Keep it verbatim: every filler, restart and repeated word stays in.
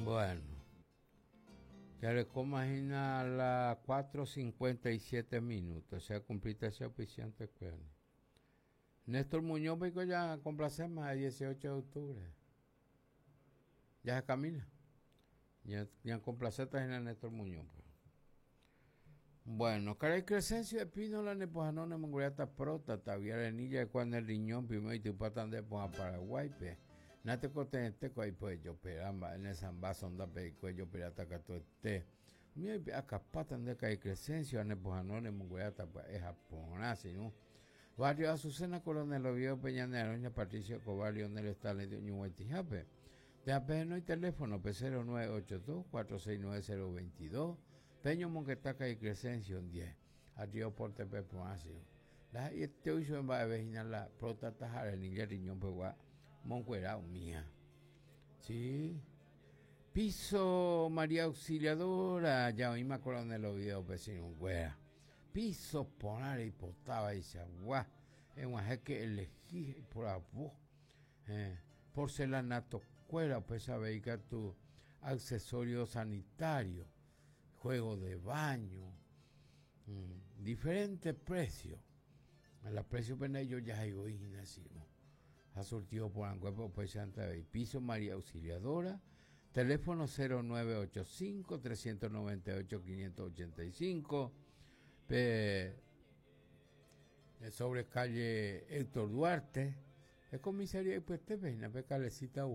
Bueno, te le imagina las cuatro cincuenta y siete minutos, o sea, cumpliste ese oficiante cuerno. Néstor Muñoz vengo ya a complacerme el dieciocho de octubre. Ya se camina. Ya, ya complacete en el Néstor Muñoz. Pues. Bueno, cara y Crescencio de Pino, la nepojanone, mongoliata prota, tavía renilla, cuando el riñón, primero y tu patan de a Paraguay, pe. Nate cotenete, coi pues yo peramba, en el samba sonda pe, cuello pirata catote. Mira, acá patan de cara y Crescencio, la nepojanone, mongoliata, pues es japonasi, ¿no? Barrio Azucena, Coronel Oviedo Peñanero, doña Patricio Cobar, Leonel Stanley de Ñuhuetijape. De apenas y teléfono, P cero nueve ocho dos, cuatro seis nueve cero dos dos. Peño Monquetaca y Crescencio en diez. Arriba Porte Pepo Ácido. La y este hoy en va a vejinar la prota tajara el niño riñón pegua moncuera mía. Sí. Piso María Auxiliadora, ya misma Coronel Oviedo vecino güera. Piso ponar y potaba y se agua. Es un que elegí por la voz. Eh, porcelanato cuera, pues sabéis que tu accesorio sanitario, juego de baño, mmm, diferentes precios. A los precios pues ellos ya hay hoy nacimos. Ha surtido por Anguepo, pues antes Piso María Auxiliadora, teléfono cero nueve ocho cinco, tres nueve ocho, cinco ocho cinco. Pe, sobre calle Héctor Duarte, es comisaría y pues te ven a ver calecita